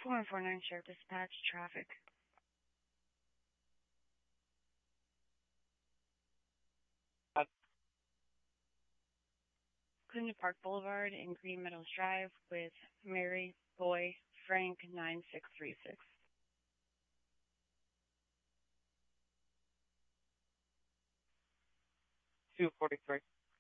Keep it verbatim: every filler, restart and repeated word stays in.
four one four nine Sheriff Dispatch, traffic. Uh, Cleveland Park Boulevard and Green Meadows Drive with Mary, Boy, Frank, nine six three six. two forty-three.